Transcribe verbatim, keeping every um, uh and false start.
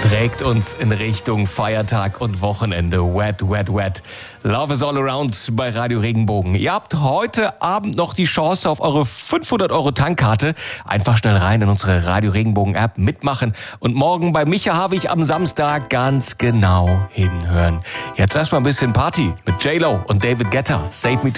trägt uns in Richtung Feiertag und Wochenende. Wet, wet, wet. Love is all around bei Radio Regenbogen. Ihr habt heute Abend noch die Chance auf eure fünfhundert Euro Tankkarte. Einfach schnell rein in unsere Radio Regenbogen App mitmachen und morgen bei Micha Havig am Samstag ganz genau hinhören. Jetzt erstmal ein bisschen Party mit J-Lo und David Guetta. Save Me